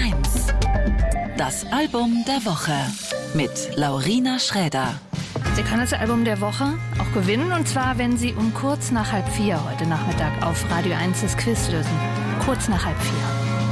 1. Das Album der Woche mit Laurina Schräder. Sie können das Album der Woche auch gewinnen, und zwar, wenn Sie um kurz nach 3:30 heute Nachmittag auf Radio 1 das Quiz lösen. Kurz nach 3:30.